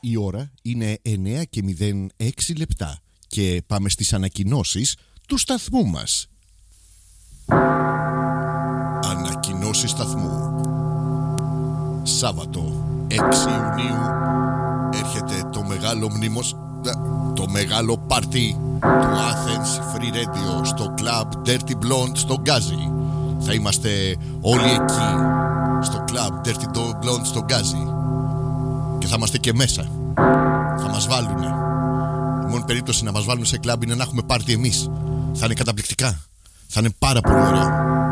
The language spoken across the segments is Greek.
Η ώρα είναι 9:06 και πάμε στις ανακοινώσεις του σταθμού μας. Ανακοινώσεις σταθμού. Σάββατο 6 Ιουνίου έρχεται το μεγάλο πάρτι του Athens Free Radio στο Club Dirty Blonde στο Γκάζι. Θα είμαστε όλοι εκεί στο Club Dirty Blonde στο Γκάζι και θα είμαστε και μέσα. Θα μας βάλουνε. Η μόνη περίπτωση να μας βάλουν σε κλαμπ είναι να έχουμε πάρτι εμείς. Θα είναι καταπληκτικά. Θα είναι πάρα πολύ ωραία.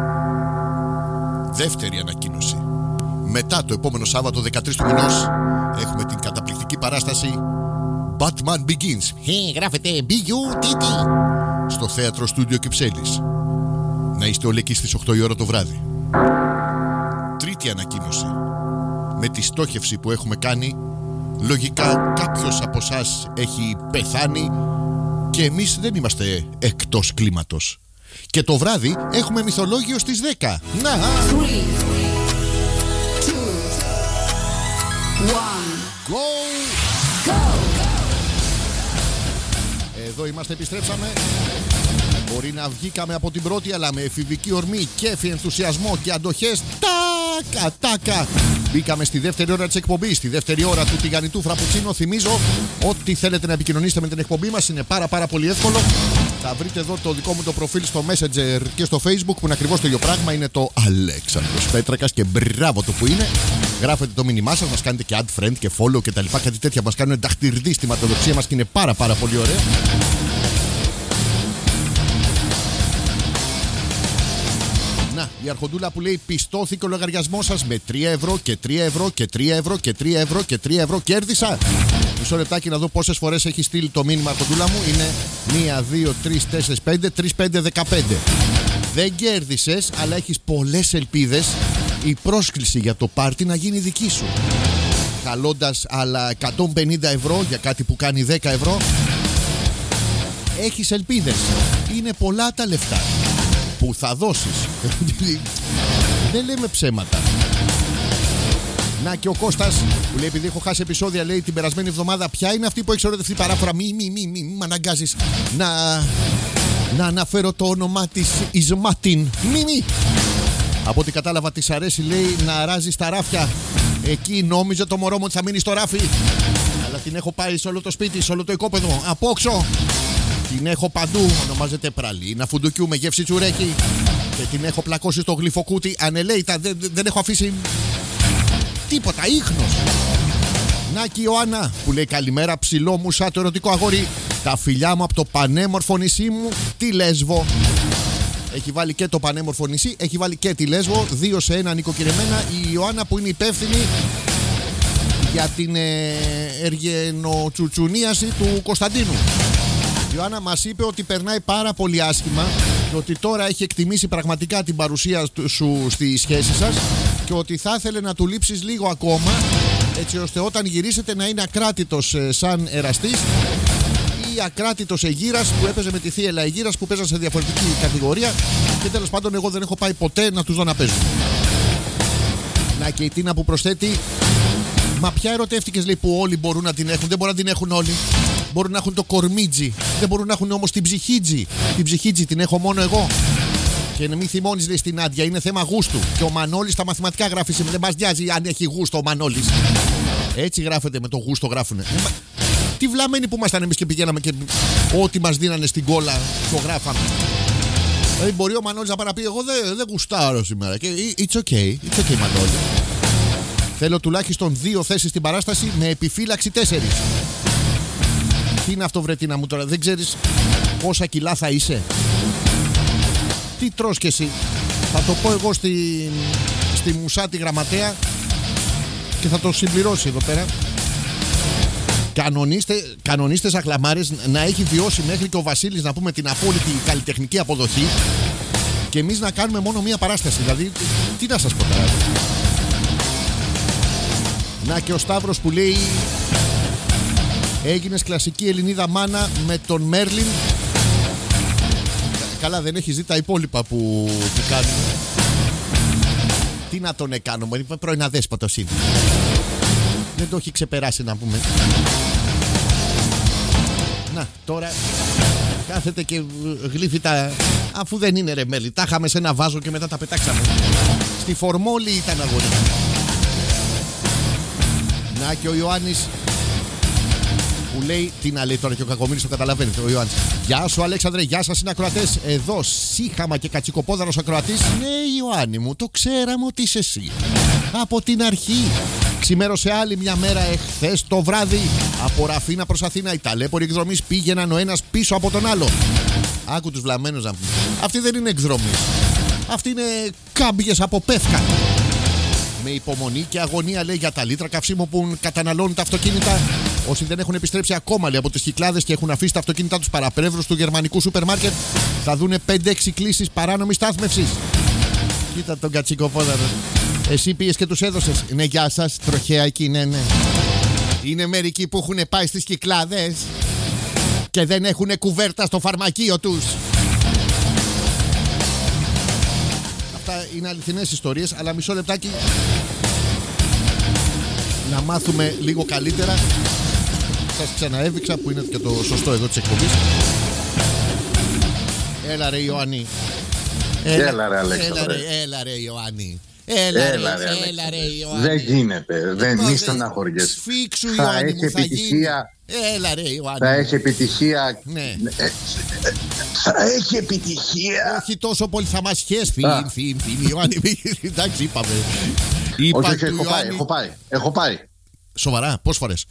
Δεύτερη ανακοίνωση. Μετά το επόμενο Σάββατο 13 του μηνός έχουμε την καταπληκτική παράσταση Batman Begins. Γράφεται B-U-T-T στο θέατρο Στούντιο Κυψέλης. Να είστε όλοι εκεί στις 8 η ώρα το βράδυ. Τρίτη ανακοίνωση. Με τη στόχευση που έχουμε κάνει, λογικά κάποιος από εσάς έχει πεθάνει και εμείς δεν είμαστε εκτός κλίματος. Και το βράδυ έχουμε μυθολόγιο στις 10. Να! 3, 2, 1, go! Εδώ είμαστε, επιστρέψαμε. Μπορεί να βγήκαμε από την πρώτη, αλλά με εφηβική ορμή, κέφι, ενθουσιασμό και αντοχές. Τάκα! Μπήκαμε στη δεύτερη ώρα της εκπομπής, στη δεύτερη ώρα του τηγανιτού φραπουτσίνο. Θυμίζω ότι θέλετε να επικοινωνήσετε με την εκπομπή μας. Είναι πάρα πολύ εύκολο. Θα βρείτε εδώ το δικό μου το προφίλ στο Messenger και στο Facebook, που είναι ακριβώς το ίδιο πράγμα. Είναι το Αλέξανδρος Πέτρακας και μπράβο το που είναι. Γράφετε το μήνυμά σας, μας κάνετε και add friend και follow και τα λοιπά. Κάτι τέτοια μας κάνουν δαχτυρδί στη ματοδοξία μας και είναι πάρα πολύ ωραίο. Να, η αρχοντούλα που λέει πιστώθηκε ο λογαριασμός σας με 3 ευρώ και 3 ευρώ και 3 ευρώ και 3 ευρώ και 3 ευρώ. Κέρδισα. Μισό λεπτάκι να δω πόσες φορές έχει στείλει το μήνυμα αρχοντούλα μου. Είναι 1, 2, 3, 4, 5, 3, 5, 15. Δεν κέρδισες, αλλά έχεις πολλές ελπίδες η πρόσκληση για το πάρτι να γίνει δική σου. Καλώντας άλλα 150 ευρώ για κάτι που κάνει 10 ευρώ. Έχεις ελπίδες. Είναι πολλά τα λεφτά που θα δώσεις. Δεν λέμε ψέματα. Να και ο Κώστας που λέει, επειδή έχω χάσει επεισόδια, λέει την περασμένη εβδομάδα, ποια είναι αυτή που έχει ορετευτεί παράφορα. Μη μ' αναγκάζεις να αναφέρω το όνομά της Ισμάτιν. Μη. Από ό,τι κατάλαβα της αρέσει, λέει, να αράζει στα ράφια. Εκεί νόμιζε το μωρό μου ότι θα μείνει στο ράφι, αλλά την έχω πάει σε όλο το σπίτι, σε όλο το οικόπεδο, απόξω. Την έχω παντού, ονομάζεται πραλίνα φουντουκιού με γεύση τσουρέκι. Και την έχω πλακώσει στο γλυφοκούτι ανελέητα, δεν έχω αφήσει τίποτα, ίχνος. Να και η Ιωάννα που λέει, καλημέρα ψηλό μου σαν το ερωτικό αγόρι. Τα φιλιά μου από το πανέμορφο νησί μου, τη Λέσβο. Έχει βάλει και το πανέμορφο νησί, έχει βάλει και τη Λέσβο, 2 σε 1 νοικοκυρεμένα. Η Ιωάννα που είναι υπεύθυνη για την εργενοτσουτσουνίαση του Κωνσταντίνου. Η Ιωάννα μας είπε ότι περνάει πάρα πολύ άσχημα και ότι τώρα έχει εκτιμήσει πραγματικά την παρουσία σου στη σχέση σας και ότι θα ήθελε να του λείψεις λίγο ακόμα, έτσι ώστε όταν γυρίσετε να είναι ακράτητος σαν εραστής ή ακράτητος Αιγύρας που έπαιζε με τη θύελα Αιγύρας που παίζαν σε διαφορετική κατηγορία. Και τέλος πάντων, εγώ δεν έχω πάει ποτέ να τους δω να παίζουν. Να και η Τίνα που προσθέτει, μα ποια ερωτεύτηκες, λέει, που όλοι μπορούν να την έχουν? Δεν μπορούν να την έχουν όλοι. Μπορούν να έχουν το κορμίτζι, δεν μπορούν να έχουν όμως την ψυχίτζι. Την ψυχίτζι την έχω μόνο εγώ. Και μην θυμώνεις, λέει, στην Άντια, είναι θέμα γούστου. Και ο Μανώλης στα μαθηματικά γράφει, δεν μας νοιάζει αν έχει γούστο ο Μανώλης. Έτσι γράφεται, με το γούστο γράφουνε. Τι βλαμμένοι που ήμασταν εμείς και πηγαίναμε και ό,τι μας δίνανε στην κόλλα το γράφαμε. Δηλαδή μπορεί ο Μανώλης να πάει να πει, εγώ δεν γουστάρω σήμερα. Και it's okay Μανώλη. Θέλω τουλάχιστον 2 θέσεις στην παράσταση με επιφύλαξη 4. Τι είναι αυτό, βρε Τίνα μου, τώρα? Δεν ξέρεις πόσα κιλά θα είσαι? Τι τρως κι εσύ? Θα το πω εγώ στη Μουσάτη γραμματέα και θα το συμπληρώσει εδώ πέρα. Κανονίστες αχλαμάρες, να έχει βιώσει μέχρι και ο Βασίλης, να πούμε, την απόλυτη καλλιτεχνική αποδοχή και εμείς να κάνουμε μόνο μία παράσταση. Δηλαδή, τι να σας πω τώρα? Να και ο Σταύρος που λέει, έγινες κλασική Ελληνίδα μάνα με τον Μέρλιν. Καλά, δεν έχεις δει τα υπόλοιπα που κάνουν. Τι να τον κάνω, πρώην αδέσποτος είναι. δεν το έχει ξεπεράσει, να πούμε. Να, τώρα κάθεται και γλύφει τα... Αφού δεν είναι ρε μέλι, τα είχαμε σε ένα βάζο και μετά τα πετάξαμε. Στη φορμόλη ήταν, αγόρι. Να και ο Ιωάννης που λέει, τι να λέει τώρα και ο Κακομοίρης, το καταλαβαίνετε, ο Ιωάννης. Γεια σου Αλέξανδρε, γεια σας είναι ακροατές. Εδώ σύχαμα και κατσικοπόδαρος ακροατής. Ναι Ιωάννη μου, το ξέραμε ότι είσαι εσύ από την αρχή. Ξημέρωσε άλλη μια μέρα εχθές το βράδυ. Από Ραφίνα προς Αθήνα οι ταλέποροι εκδρομείς πήγαιναν ο ένας πίσω από τον άλλο. Άκου τους βλαμμένους να πούμε. Αυτοί δεν είναι εκδρομείς. Αυτοί είναι κάμπιες από πεύκα. Με υπομονή και αγωνία, λέει, για τα λίτρα καυσίμου που καταναλώνουν τα αυτοκίνητα. Όσοι δεν έχουν επιστρέψει ακόμα, λέει, από τις Κυκλάδες και έχουν αφήσει τα αυτοκίνητά τους παραπρεύρους του γερμανικού σούπερ μάρκετ, θα δούνε 5-6 κλήσεις παράνομης στάθμευσης. Κοίτα τον κατσικοπόδαρο. Εσύ πήγες και τους έδωσες. Ναι, γεια σας, τροχαία εκεί, ναι. Είναι μερικοί που έχουν πάει στις Κυκλάδες και δεν έχουν κουβέρτα στο φαρμακείο τους. Αυτά είναι αληθινές ιστορίες, αλλά μισό λεπτάκι να μάθουμε λίγο καλύτερα. Σας ξαναέβηξα που είναι και το σωστό εδώ της εκπομπής. Έλα ρε Ιωάννη. Έλα ρε Αλέξανδρε. Έλα ρε Ιωάννη. Έλα ρε Ιωάννη. Δεν γίνεται. Δεν μη στεναχωριέσαι. Σφίξου Ιωάννη μου, θα γίνει. Έλα ρε Ιωάννη. Θα έχει επιτυχία. Ναι. Θα έχει επιτυχία. Όχι τόσο πολύ, θα μας χέσει. Φιν Ιωάννη. Εντάξει, είπαμε. Όχι, έχω πάει. Σοβαρά, πόσες φορές?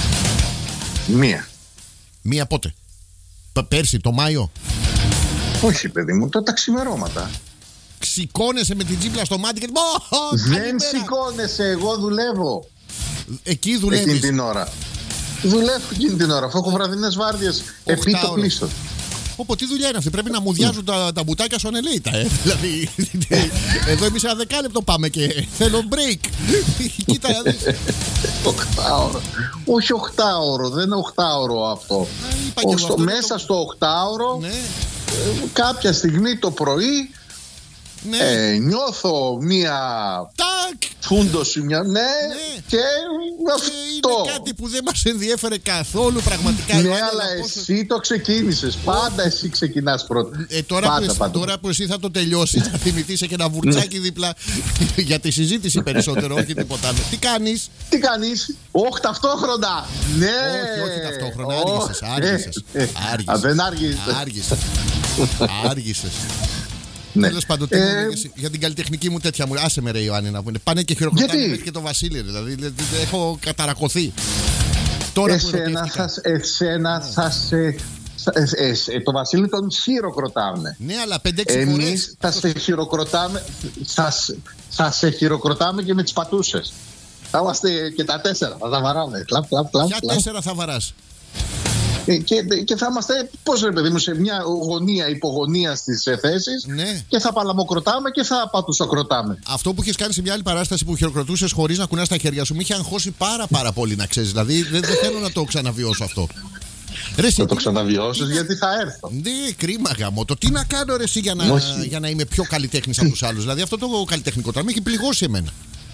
Μία πότε? Πέρσι, το Μάιο? Όχι παιδί μου, τα ξημερώματα. Σηκώνεσαι με την τσίπλα στο μάτι και... Δεν σηκώνεσαι, εγώ δουλεύω. Εκεί δουλεύεις? Εκείνη την ώρα. Δουλεύω εκείνη την ώρα, αφού έχω βραδινές βάρδιες επί το πλήστο. Πω, τι δουλειά είναι αυτή? Πρέπει να μου διάζουν τα μπουτάκια σου ανελέητα, Δηλαδή, εδώ εμείς ένα δεκάλεπτο πάμε και θέλω break. Κοίτα, 8ωρο. Όχι 8ωρο, δεν είναι 8ωρο αυτό. Μέσα στο 8ωρο, κάποια στιγμή το πρωί, νιώθω μία φούντωση, και αυτό. Είναι κάτι που δεν μας ενδιέφερε καθόλου πραγματικά. Ναι, αλλά εσύ το ξεκίνησες. Πάντα εσύ ξεκινάς πρώτα. Τώρα που εσύ θα το τελειώσεις, θα θυμηθείς και ένα βουρτσάκι δίπλα για τη συζήτηση περισσότερο, όχι τίποτα άλλο. Τι κάνεις? Όχι ταυτόχρονα. Ναι. Όχι ταυτόχρονα. Άργησες. Άργησες. Ναι. Τέλος πάντων, για την καλλιτεχνική μου τέτοια μου. Άσε με ρε Ιωάννη να πούνε. Πάνε και χειροκροτάνε μέχρι και το Βασίλη. Δηλαδή έχω καταρακωθεί. Τώρα το Βασίλη τον χειροκροτάμε. Ναι, αλλά 5-6 φορές. Εμείς θα σε χειροκροτάμε. Θα σε χειροκροτάμε και με τις πατούσες. Θα είμαστε και τα 4. Θα τα βαράμε. Για 4 θα βαράς. Και θα είμαστε, πώς ρε παιδί μου, σε μια γωνία, υπογωνία στις θέσεις, και θα παλαμοκροτάμε και θα πατουσοκροτάμε. Αυτό που έχεις κάνει σε μια άλλη παράσταση που χειροκροτούσες χωρίς να κουνάς τα χέρια σου, με είχε αγχώσει πάρα πολύ, να ξέρεις. Δηλαδή δεν θέλω να το ξαναβιώσω αυτό. Θα το ξαναβιώσεις γιατί θα έρθω. Ναι, κρίμα γάμο. Το τι να κάνω ρε εσύ για να είμαι πιο καλλιτέχνης από τους άλλους. Δηλαδή αυτό το καλλιτεχνικό τώρα με έχει πληγώσει εμένα.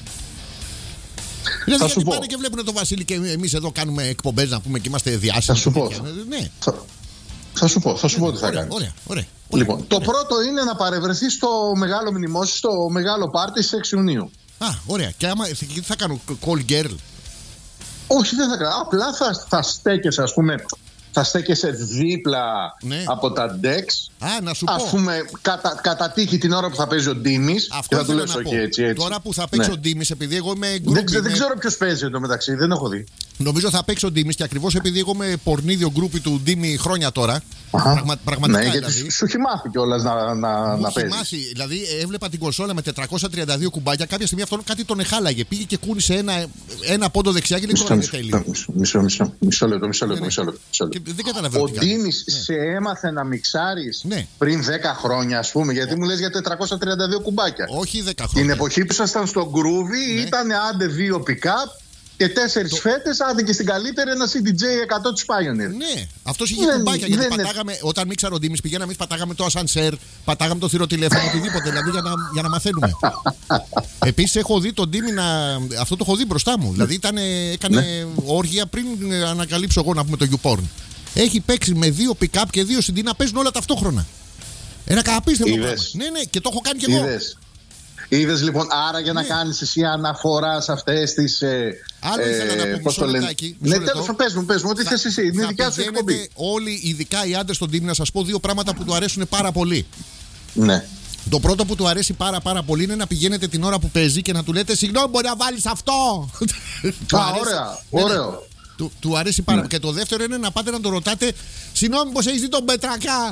Δηλαδή γιατί πάνε και βλέπουν τον Βασίλη και εμείς εδώ κάνουμε εκπομπές να πούμε και είμαστε διάσημοι. Θα σου πω. Ναι. Θα σου πω τι θα κάνει. Ωραία. Λοιπόν, το πρώτο είναι να παρευρεθεί στο μεγάλο μνημόσυνο, στο μεγάλο πάρτι στις 6 Ιουνίου. Ωραία. Και άμα τι θα κάνω, call girl? Όχι, δεν θα κάνω. Απλά θα στέκεσαι, ας πούμε. Θα στέκεσαι δίπλα από τα decks. Να σου πω. Ας πούμε, κατά τύχη την ώρα που θα παίζει ο Ντίμης. Αυτό και θα του λες έτσι. Τώρα που θα παίξει ο Ντίμης, επειδή εγώ είμαι γκρουπ. Δεν ξέρω ποιος παίζει εντωμεταξύ, δεν έχω δει. Νομίζω θα παίξει ο Ντίμης και ακριβώς επειδή εγώ είμαι πορνίδιο γκρουπι του Ντίμη χρόνια τώρα. Πραγματικά. Ναι, γιατί σου έχει μάθει κιόλας να παίζει. Δηλαδή έβλεπα την κονσόλα με 432 κουμπάκια. Κάποια στιγμή αυτόν κάτι τον εχάλαγε. Πήγε και κούνησε ένα πόντο δεξιά και λέει τώρα είναι τέλειο. Μισό λεπτό. Δεν καταλαβαίνω. Ο Ντίμης σε έμαθε να μιξάρεις πριν 10 χρόνια, ας πούμε, γιατί μου λες για 432 κουμπάκια. Όχι 10 χρόνια. Την εποχή που ήσασταν στο γκρούβι ήταν άντε 2 pick-up Και 4 φέτες, άντε και στην καλύτερη ένα CDJ 100 της Pioneer. Ναι, αυτός είχε κουμπάκια. Γιατί πατάγαμε, όταν μίξαρε ο Ντίμης, πηγαίναμε, πατάγαμε το ασανσέρ, πατάγαμε το θηροτηλέφωνο, οτιδήποτε. Δηλαδή για να μαθαίνουμε. Επίσης, έχω δει τον Ντίμη αυτό το έχω δει μπροστά μου. Δηλαδή έκανε όργια πριν ανακαλύψω εγώ να πούμε το YouPorn. Έχει παίξει με 2 pick-up και 2 CD να παίζουν όλα ταυτόχρονα. Ένα απίστευτο πράγμα. Ναι, και το έχω κάνει κι εγώ. Είδες λοιπόν, άρα για να κάνεις εσύ αναφορά σε αυτές τις. Άλλο ήθελα να πω μισό λεπτάκι. Ναι, τέλος, πες μου, ό,τι θες εσύ. Είναι δικιά σου εκπομπή. Όλοι, ειδικά οι άντρες στον Τίμη, να σας πω 2 πράγματα που του αρέσουν πάρα πολύ. Ναι. Το πρώτο που του αρέσει πάρα πολύ είναι να πηγαίνετε την ώρα που παίζει και να του λέτε συγγνώμη, μπορεί να βάλεις αυτό. Ωραία, ωραίο. Του αρέσει πάρα πολύ. Και το δεύτερο είναι να πάτε να το ρωτάτε, συγγνώμη, πως έχεις δει τον Πετρακά.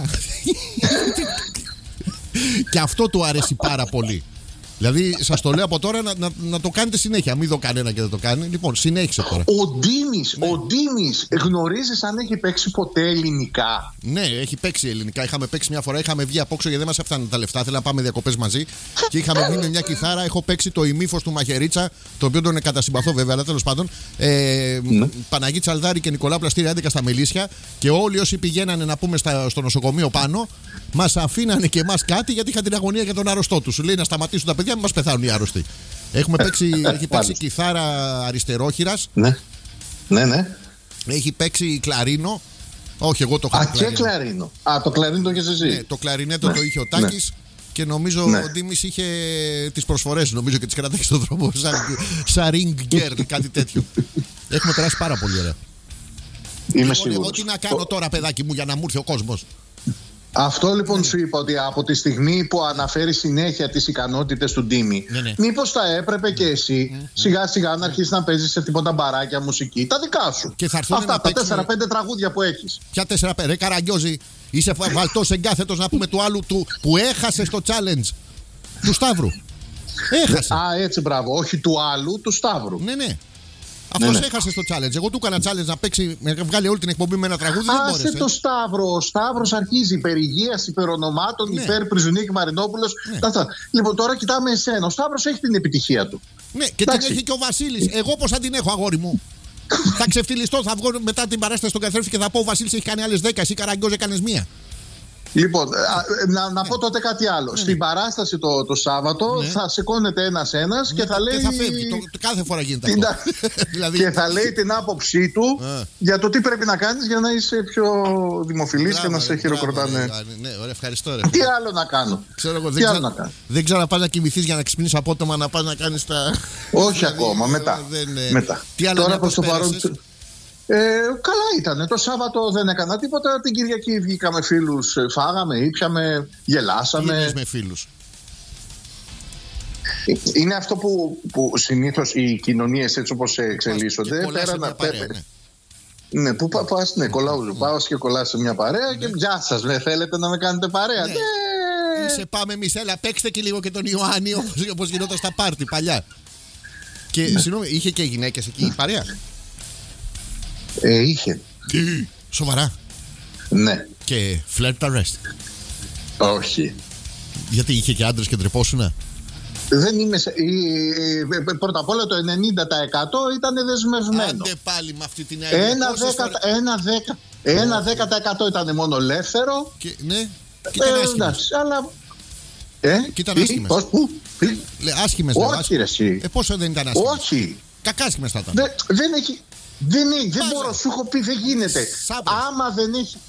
Και αυτό του αρέσει πάρα πολύ. Δηλαδή, σας το λέω από τώρα να το κάνετε συνέχεια. Μην δω κανένα και δεν το κάνει. Λοιπόν, συνέχισε τώρα. Ο Ντίμης, γνωρίζεις αν έχει παίξει ποτέ ελληνικά? Ναι, έχει παίξει ελληνικά. Είχαμε παίξει μια φορά, είχαμε βγει απόξω γιατί δεν μας έφτανε τα λεφτά. Θέλαμε να πάμε διακοπές μαζί. Και είχαμε βγει με μια κιθάρα. Έχω παίξει το ημίφος του Μαχαιρίτσα, το οποίο τον κατασυμπαθώ βέβαια, αλλά τέλος πάντων. Παναγί Τσαλδάρη και Νικολάου Πλαστήρια 11 στα Μελίσια. Και όλοι όσοι πηγαίνανε να πούμε στο νοσοκομείο πάνω, μας αφήνανε και εμάς κάτι γιατί είχαν την αγωνία για τον άρρωστό του. Σου λέει να σταματήσουν τα παιδιά, μην μας πεθάνουν οι άρρωστοι. Έχει παίξει κιθάρα αριστερόχειρας. Ναι. Έχει παίξει κλαρίνο. Όχι, εγώ το είχα. Και κλαρίνο. Το κλαρίνο το είχες εσύ. Ναι, το κλαρινέτο το είχε ο Τάκης. Και νομίζω ο Ντίμης είχε τις προσφορές, νομίζω, και τις κρατάει στον δρόμο. Σαν ring girl, κάτι τέτοιο. Έχουμε περάσει πάρα πολύ ωραία. Είμαι σίγουρος. Εγώ τι να κάνω τώρα, παιδάκι μου, για να μου έρθει ο κόσμος? Αυτό λοιπόν σου είπα, ότι από τη στιγμή που αναφέρει συνέχεια τις ικανότητες του Ντίμη, μήπως θα έπρεπε και εσύ σιγά σιγά να αρχίσεις να παίζεις σε τίποτα μπαράκια, μουσική, τα δικά σου. Και θα αυτά τα 4-5 τραγούδια που έχεις. Ποια 4-5? Ρε Καραγκιόζη, είσαι βαλτός εγκάθετος να πούμε του άλλου που έχασε στο challenge του Σταύρου. Έχασε. Έτσι, μπράβο. Όχι του άλλου, του Σταύρου. Ναι. Αυτός έχασε στο challenge. Εγώ του έκανα challenge να παίξει, να βγάλει όλη την εκπομπή με ένα τραγούδι. Άσε το Σταύρο. Ο Σταύρος αρχίζει υπερηγείας, υπερονομάτων, υπέρ Πριζουνίκη Μαρινόπουλος. Λοιπόν, τώρα κοιτάμε εσένα. Ο Σταύρος έχει την επιτυχία του. Ναι, και την έχει και ο Βασίλης. Εγώ πώς θα την έχω, αγόρι μου? Θα ξεφτυλιστώ, θα βγω μετά την παράσταση στον καθρέφτη και θα πω: ο Βασίλης έχει κάνει άλλες 10. Εσύ, Καραγκιόζη, έκανες 1. Λοιπόν, να πω τότε κάτι άλλο. Στην παράσταση το Σάββατο θα σηκώνεται ένας και θα λέει. Και θα φεύγει. Κάθε φορά γίνεται αυτό. Και θα λέει την άποψή του για το τι πρέπει να κάνεις για να είσαι πιο δημοφιλής και να σε χειροκροτάνε. Ναι, ωραία, ευχαριστώ. Τι άλλο να κάνω? Δεν ξέρω να πας να κοιμηθείς για να ξυπνήσεις απότομα, να πας να κάνεις τα. Όχι ακόμα, μετά. Τι άλλο? Τώρα προς το παρόν. Καλά ήταν. Το Σάββατο δεν έκανα τίποτα. Την Κυριακή βγήκαμε φίλους, φάγαμε, ήπιαμε, γελάσαμε. Τι με φίλους? Είναι αυτό που συνήθως οι κοινωνίες έτσι όπως εξελίσσονται. Ναι, που πας, πάω και κολλάς σε μια παρέα και γεια σας, θέλετε να με κάνετε παρέα? Ναι. Σε πάμε εμείς, έλα παίξτε και λίγο και τον Ιωάννη όπως γινόταν στα πάρτι παλιά. Και συγγνώμη, είχε και γυναίκες εκεί η παρέα? Είχε. Τι, σοβαρά? Ναι. Και flirt arrest? Όχι. Γιατί είχε και άντρες και τρεπόσουνα? Δεν είμαι πρώτα απ' όλα το 90% ήταν δεσμευμένο. Άντε πάλι με αυτή την Ένα 10% ήταν μόνο ελεύθερο. Ναι. Και ήταν άσχημες. Αλλά. Και ήταν άσχημες. Άσχημες. Όχι ρε εσύ. Πόσο δεν ήταν άσχημες? Όχι. Κακάσχημες θα ήταν. Δεν μπορώ, σου έχω πει, δεν γίνεται. Άμα δεν έχει.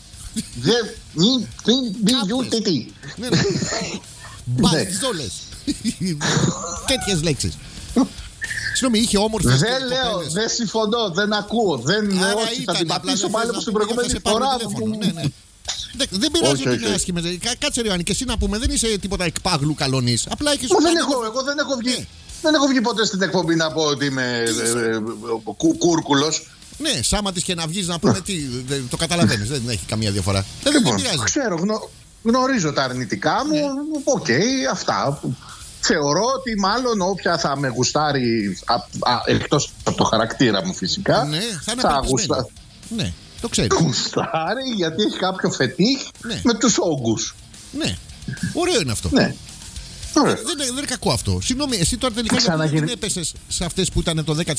Δεν γιούτε τι. Μπαζόλες. Τέτοιες λέξεις. Συγγνώμη, είχε όμορφες. Δεν λέω, δεν συμφωνώ, δεν ακούω. Όχι, θα την πατήσω πάλι όπως την προηγούμενη φορά. Δεν πειράζει ότι είναι άσχημες. Κάτσε ρε Ιωάννη, και εσύ να πούμε, δεν είσαι τίποτα εκπάγλου καλονής. Απλά έχεις. Εγώ δεν έχω βγει. Δεν έχω βγει ποτέ στην εκπομπή να πω ότι είμαι κούρκουλος. Ναι, σάμα της και να βγεις να πούμε τι. Το καταλαβαίνεις, δεν έχει καμία διαφορά. Δεν πειράζει. Ξέρω, γνωρίζω τα αρνητικά μου. Οκ, αυτά. Θεωρώ ότι μάλλον όποια θα με γουστάρει, εκτός από το χαρακτήρα μου φυσικά, ναι, θα γουστάρει. Ναι, το ξέρω. Γουστάρει γιατί έχει κάποιο φετίχ με τους όγκους. Ναι, ωραίο είναι αυτό. Ναι. Δεν είναι κακό αυτό. Συγγνώμη, εσύ τώρα τελικά δεν έπεσες σε αυτές που ήταν το 10%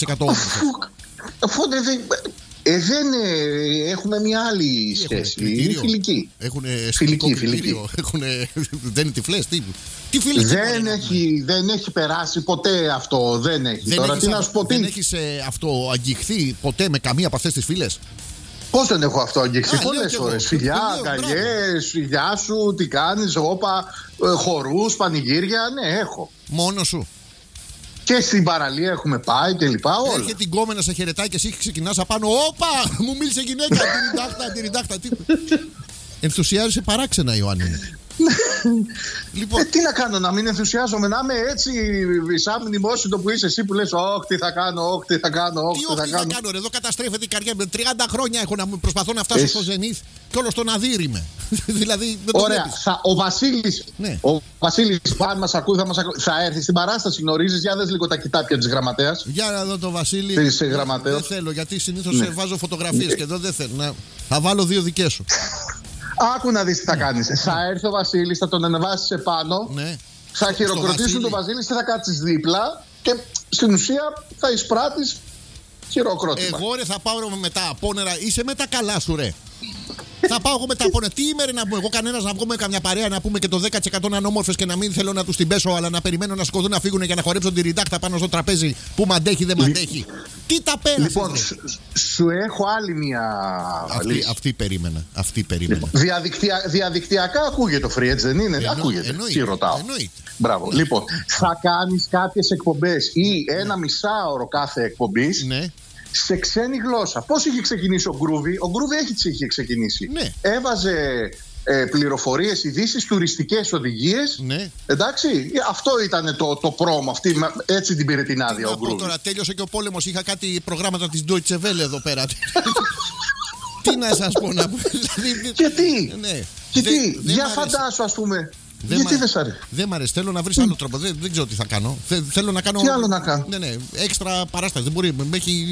Αφού δεν έχουμε μια άλλη σχέση. Είναι φιλική. Φιλική. Δεν είναι τυφλές. Τι φιλική. Δεν έχει περάσει ποτέ αυτό. Δεν έχει. Τώρα τι να σου πω. Δεν έχεις αυτό αγγιχθεί ποτέ με καμία από αυτές τις φίλες? Πώς δεν έχω αυτό αγγίξει? Πολλές φορές. Φιλιά, αγκαλιές, φιλιά σου, τι κάνεις, όπα, χορούς, πανηγύρια. Ναι, έχω. Μόνο σου? Και στην παραλία έχουμε πάει και λοιπά. Έρχεται την κόμενα σε χαιρετάει και εσύ ξεκινάς απάνω. Όπα! Μου μίλησε γυναίκα. Τυριντάχτα. Ενθουσιάζεσαι παράξενα, Ιωάννη. Λοιπόν, τι να κάνω, να μην ενθουσιάζομαι, να είμαι έτσι σαν μνημόσυντο που είσαι εσύ που λες «Ωχ, τι θα κάνω». Τι θα κάνω, εδώ καταστρέφεται η καριέρα μου. 30 χρόνια έχω να προσπαθώ να φτάσω στο Ζενίθ και όλο στον Αδύρ είμαι. Δηλαδή, δεν το βλέπεις. Ο Βασίλης, αν μας ακούει, θα έρθει στην παράσταση. Γνωρίζεις, για δες λίγο τα κοιτάπια της γραμματέας. Για να δω το Βασίλη. Δεν θέλω, γιατί συνήθως βάζω φωτογραφίες και εδώ δεν θέλω. Θα βάλω 2 δικές σου. Άκου να δεις τι θα κάνεις. Θα έρθει ο Βασίλης, θα τον ανεβάσεις επάνω, θα χειροκροτήσουν τον Βασίλη και θα κάτσεις δίπλα και στην ουσία θα εισπράττεις χειροκρότημα. Εγώ θα πάω με τα απόνερα. Είσαι με τα καλά σου, ρε. Θα πάω εγώ με τα απόνερα. Τι ημέρα να πούμε, εγώ κανένας να βγω με καμιά παρέα να πούμε και το 10% να είναι όμορφες και να μην θέλω να τους την πέσω, αλλά να περιμένω να σηκωθούν να φύγουν για να χορέψουν τη ριντάχτα πάνω στο τραπέζι που μ' αντέχει, δεν μ' αντέχει. Τι τα πέρασες? Λοιπόν, σου έχω άλλη μια λύση. Αυτή περίμενα. Διαδικτυακά ακούγεται το free, έτσι δεν είναι? Ακούγεται. Τι ρωτάω. Μπράβο. Λοιπόν, θα κάνεις κάποιες εκπομπές ή ένα μισάωρο κάθε εκπομπής σε ξένη γλώσσα. Πώς είχε ξεκινήσει ο Γκρούβι? Ο Γκρούβι είχε ξεκινήσει. Έβαζε πληροφορίες, ειδήσεις, τουριστικές οδηγίες. Εντάξει, αυτό ήταν το πρόμο. Έτσι την πήρε την άδεια ο Γκρούβι. Τώρα τέλειωσε και ο πόλεμος. Είχα κάτι προγράμματα της Deutsche Welle εδώ πέρα. Τι να σας πω να πω. Γιατί, για φαντάσου, ας πούμε. Γιατί δεν σ' αρέσει? Δεν μ' αρέσει. Θέλω να βρεις άλλο τρόπο. Δεν ξέρω τι θα κάνω. Θέλω να κάνω. Τι άλλο να κάνω? Ναι, έξτρα παράσταση. Δεν μπορεί.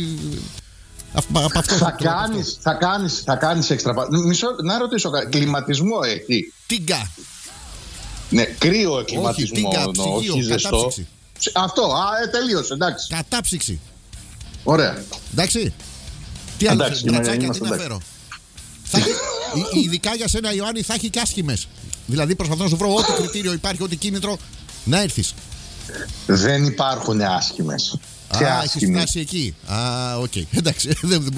Θα κάνεις έξτρα. Να ρωτήσω, κλιματισμό έχει? Τίγκα. Ναι, κρύο κλιματισμό. Όχι ζεστό. Αυτό, τελείωσε, εντάξει. Κατάψυξη. Ωραία. Εντάξει. Τι άλλο θες, μπρατσάκια, τι να φέρω? Ειδικά για σένα, Ιωάννη, θα έχει και άσχημες. Δηλαδή προσπαθώ να σου βρω ό,τι κριτήριο υπάρχει, ό,τι κίνητρο να έρθεις. Δεν υπάρχουν άσχημες. Έχεις φτάσει εκεί. Οκ. Εντάξει.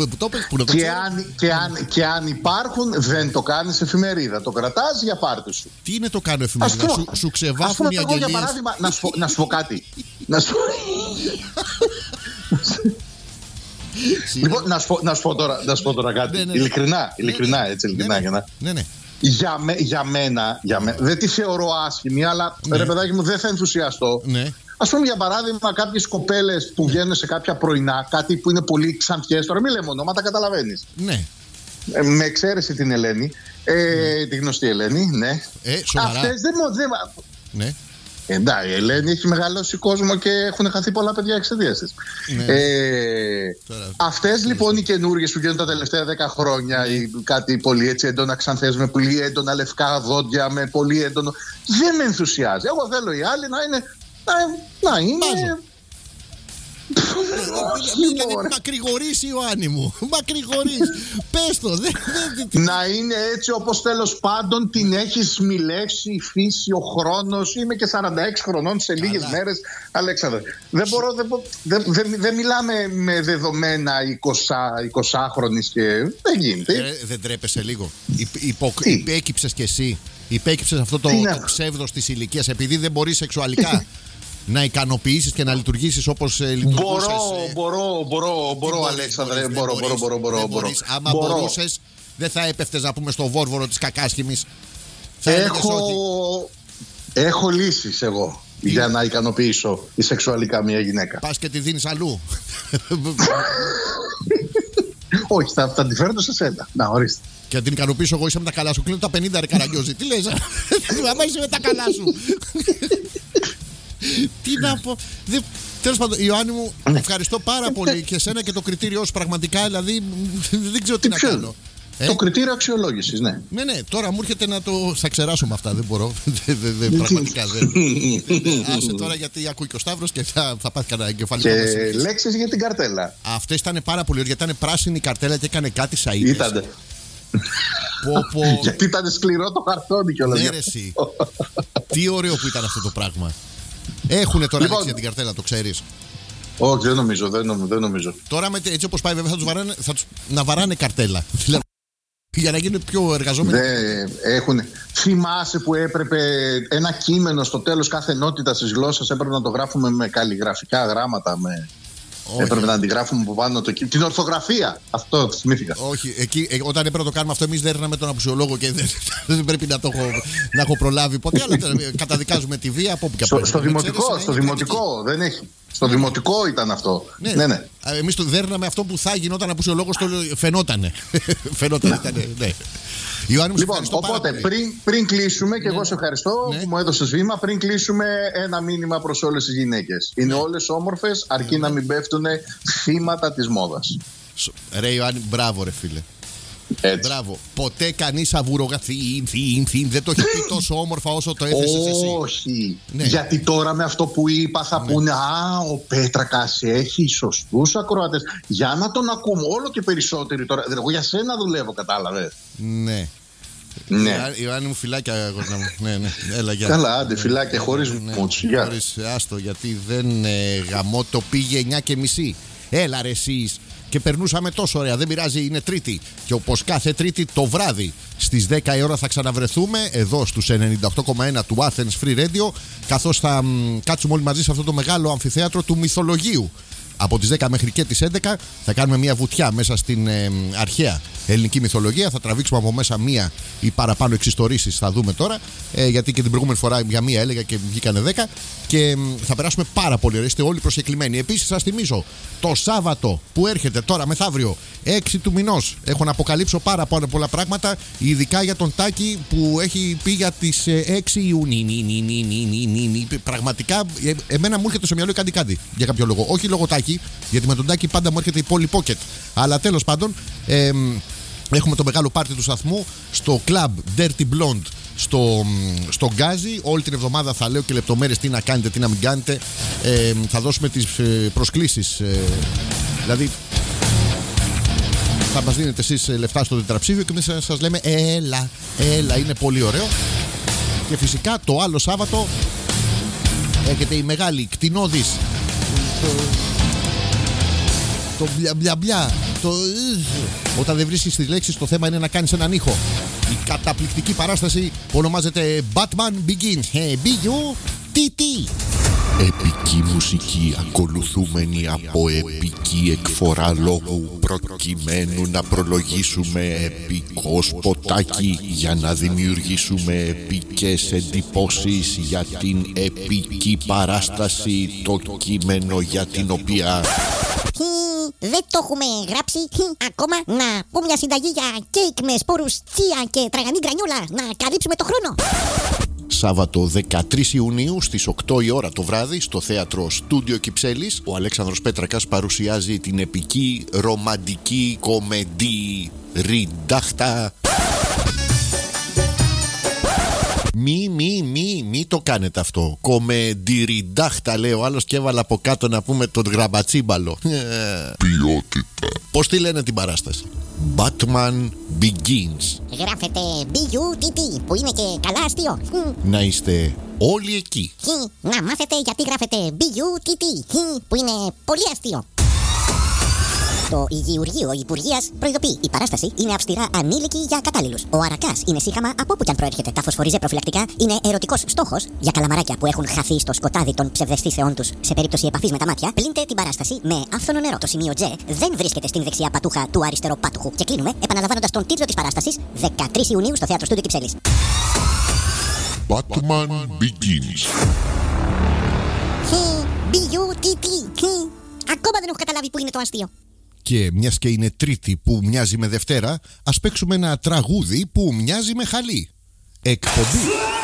Και αν υπάρχουν, δεν το κάνεις εφημερίδα. Το κρατάς για πάρτι σου. Τι είναι το κάνω εφημερίδα? Σου ξεβάφουν οι αγγελίες. Για παράδειγμα, να σου πω κάτι. Λοιπόν, να σου πω τώρα κάτι. Ειλικρινά, έτσι, ειλικρινά. Ναι. Για μένα, δεν τη θεωρώ άσχημη, αλλά ρε παιδάκι μου, δεν θα ενθουσιαστώ. Ας πούμε, για παράδειγμα, κάποιες κοπέλες που βγαίνουν σε κάποια πρωινά, κάτι που είναι πολύ ξανθιές, τώρα μην λέμε ονόματα, καταλαβαίνεις. Ναι. Με εξαίρεση την Ελένη, τη γνωστή Ελένη, ναι. Αυτές δεν. Ναι. Εντάξει, η Ελένη έχει μεγαλώσει κόσμο και έχουν χαθεί πολλά παιδιά εξαιτίας της. Αυτές λοιπόν οι καινούργιες που γίνονται τα τελευταία 10 χρόνια, ή κάτι πολύ έτσι έντονα ξανθές, με πολύ έντονα λευκά δόντια, με πολύ έντονο. Δεν με ενθουσιάζει. Εγώ θέλω οι άλλοι να είναι. Μακρηγορείς, Ιωάννη μου. Μακρηγορείς. Πες το. Να είναι έτσι όπως τέλος πάντων την έχει σμιλεύσει η φύση, ο χρόνος. Είμαι και 46 χρονών σε λίγες μέρες, Αλέξανδρε. Δεν μιλάμε με δεδομένα 20χρονης και δεν γίνεται. Δεν τρέπεσαι λίγο? Υπέκυψες κι εσύ? Υπέκυψες αυτό το ψεύδος της ηλικίας επειδή δεν μπορείς σεξουαλικά να ικανοποιήσεις και να λειτουργήσεις όπως λειτουργούσες? Μπορώ, Αλέξανδρε. Μπορώ. Άμα μπορούσες, δεν θα έπεφτες να πούμε στο βόρβορο της κακάσχημης? Έχω λύσεις εγώ για να ικανοποιήσω σεξουαλικά μια γυναίκα. Πας και τη δίνεις αλλού? Όχι, θα τη φέρω σε σένα. Να, ορίστε. Και να την ικανοποιήσω εγώ, είσαι με τα καλά σου. Κλείνω τα 50, ρε Καραγκιόζη. Τι λες? Άμα είσαι με τα καλά σου. Τι να πω. Τέλος πάντων, Ιωάννη μου, ευχαριστώ πάρα πολύ και εσένα και το κριτήριό σου. Πραγματικά, δηλαδή, δεν ξέρω τι να κάνω. Το κριτήριο αξιολόγησης, ναι. Ναι, τώρα μου έρχεται να το. Θα ξεράσω με αυτά, δεν μπορώ. Πραγματικά δεν. Άσε τώρα γιατί ακούει και ο Σταύρος και θα πάθει κανένα εγκεφαλικό. Και λέξεις για την καρτέλα. Αυτές ήταν πάρα πολύ ωραίες, γιατί ήταν πράσινη η καρτέλα και έκανε κάτι σαΐδες. Ήτανε. Γιατί ήταν σκληρό το χαρτόνι κιόλας. Ναι, ρε εσύ. Τι ωραίο που ήταν αυτό το πράγμα. Έχουνε τώρα λέξη για την καρτέλα, το ξέρεις? Όχι, δεν νομίζω. Τώρα έτσι όπως πάει, βέβαια θα τους να βαράνε καρτέλα. Για να γίνουν πιο εργαζόμενοι. Θυμάσαι που έπρεπε ένα κείμενο στο τέλος κάθε ενότητα της γλώσσας έπρεπε να το γράφουμε με καλλιγραφικά γράμματα. Έπρεπε να αντιγράφουμε από πάνω το κείμενο. Την ορθογραφία. Αυτό θυμήθηκα. Όχι, όταν έπρεπε να το κάνουμε αυτό, εμείς δεν έρναμε τον απουσιολόγο και δεν πρέπει να έχω προλάβει ποτέ. Αλλά καταδικάζουμε τη βία από όπου και από. Στο δημοτικό δεν έχει. Στο δημοτικό ήταν αυτό. Ναι. Εμείς το δέρναμε αυτό που θα γινόταν απουσιολόγος, φαινότανε. Ναι. Λοιπόν, οπότε πριν κλείσουμε, και εγώ σε ευχαριστώ που μου έδωσες βήμα, πριν κλείσουμε ένα μήνυμα προς όλες τις γυναίκες. Είναι όλες όμορφες, αρκεί να μην πέφτουν θύματα της μόδας. Ρε Ιωάννη, μπράβο ρε φίλε. Έτσι. Μπράβο. Ποτέ κανείς αβουρογαθή δεν το έχει πει τόσο όμορφα όσο το έθεσες εσύ. Όχι. Ναι. Γιατί τώρα με αυτό που είπα θα πούνε ο Πέτρακας έχει σωστούς ακροατές. Για να τον ακούμε όλο και περισσότεροι τώρα. Εγώ για σένα δουλεύω, κατάλαβες. Ναι. Ιωάννη μου, φυλάκια αγόρνα μου. Ναι. Έλα, για. Καλά, άντε, φυλάκια χωρίς μούτσι. Χωρίς, άστο, γιατί δεν γαμώ, το πήγε 9:30. Έλα ρε εσείς. Και περνούσαμε τόσο ωραία, δεν πειράζει, είναι Τρίτη. Και όπως κάθε Τρίτη το βράδυ στις 10 η ώρα θα ξαναβρεθούμε εδώ στους 98,1 του Athens Free Radio, καθώς θα κάτσουμε όλοι μαζί σε αυτό το μεγάλο αμφιθέατρο του Μυθολογίου. Από τις 10 μέχρι και τις 11 θα κάνουμε μια βουτιά μέσα στην αρχαία ελληνική μυθολογία. Θα τραβήξουμε από μέσα μία ή παραπάνω εξιστορήσεις, θα δούμε τώρα. Γιατί και την προηγούμενη φορά για μία έλεγα και βγήκανε 10. Και θα περάσουμε πάρα πολύ ωραία. Είστε όλοι προσκεκλημένοι. Επίσης, σας θυμίζω, το Σάββατο που έρχεται τώρα μεθαύριο, 6 του μηνός, έχω να αποκαλύψω πάρα πολλά πράγματα, ειδικά για τον Τάκη που έχει πει για τις 6 Ιουνίου. Πραγματικά, εμένα μου έρχεται στο μυαλό κάτι για κάποιο λόγο. Όχι λόγω Τάκη, γιατί με τον Τάκη πάντα μου έρχεται η Polly Pocket. Αλλά τέλος πάντων, έχουμε το μεγάλο πάρτι του σταθμού στο Club Dirty Blonde στο Γκάζι. Όλη την εβδομάδα θα λέω και λεπτομέρειες τι να κάνετε, τι να μην κάνετε. Θα δώσουμε τις προσκλήσεις. Δηλαδή θα μας δίνετε εσείς λεφτά στο τετραψήφιο και εμείς σας λέμε έλα, είναι πολύ ωραίο. Και φυσικά το άλλο Σάββατο έρχεται η μεγάλη κτηνώδης, το μπλα, όταν δεν βρίσκεις τις λέξεις, το θέμα είναι να κάνεις έναν ήχο. Η καταπληκτική παράσταση που ονομάζεται Batman Begins. B-U-T-T. Επική μουσική ακολουθούμενη από επική εκφορά λόγου, προκειμένου να προλογίσουμε επικό σποτάκι για να δημιουργήσουμε επικές εντυπώσεις για την επική παράσταση, το κείμενο για την οποία δεν το έχουμε γράψει ακόμα. Να πω μια συνταγή για κέικ με σπόρους τσία και τραγανή γκρανιόλα, να καλύψουμε το χρόνο. Σάββατο 13 Ιουνίου στις 8 η ώρα το βράδυ στο θέατρο Στούντιο Κυψέλης, ο Αλέξανδρος Πέτρακας παρουσιάζει την επική ρομαντική κομεντή Ριντάχτα. Μη το κάνετε αυτό. Κομεντιριντάχτα λέει ο άλλος και έβαλα από κάτω να πούμε τον γραμπατσίμπαλο. Ποιότητα. Πώς τη λένε την παράσταση? Batman Begins. Γράφεται B-U-T-T που είναι και καλά αστείο. Να είστε όλοι εκεί. Να μάθετε γιατί γράφεται B-U-T-T που είναι πολύ αστείο. Το Υγειουργείο Υπουργείας προειδοποιεί: η παράσταση είναι αυστηρά ανήλικη για κατάλληλους. Ο αρακάς είναι σύγχαμα από όπου κι αν προέρχεται. Τα φωσφοριζέ προφυλακτικά είναι ερωτικός στόχος για καλαμαράκια που έχουν χαθεί στο σκοτάδι των ψευδαισθήσεών τους σε περίπτωση επαφής με τα μάτια. Πλύντε την παράσταση με άφθονο νερό. Το σημείο J δεν βρίσκεται στην δεξιά πατούχα του αριστεροπάτουχου. Και κλείνουμε επαναλαμβάνοντας τον τίτλο της παράστασης 13 Ιουνίου στο θέατρο Στούντιο Κυψέλης. Batman Begins. Ακόμα δεν έχω καταλάβει που είναι το αστείο. Και μιας και είναι Τρίτη που μοιάζει με Δευτέρα, ας παίξουμε ένα τραγούδι που μοιάζει με χαλί. Εκπομπή